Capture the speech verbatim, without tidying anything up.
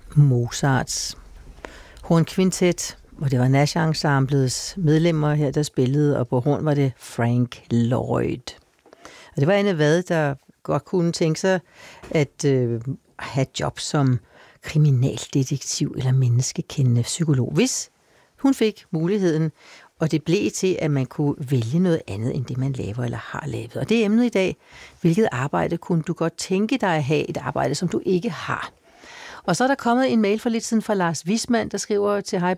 Mozarts hornkvintet, og det var Nash Ensemblets medlemmer her, der spillede, og på horn var det Frank Lloyd. Og det var Anne Vad, der godt kunne tænke sig at øh, have et job som kriminaldetektiv eller menneskekendende psykolog, hvis hun fik muligheden, og det blev til, at man kunne vælge noget andet, end det man laver eller har lavet. Og det er emnet i dag. Hvilket arbejde kunne du godt tænke dig at have? Et arbejde, som du ikke har. Og så er der kommet en mail for lidt siden fra Lars Wismann, der skriver til Hej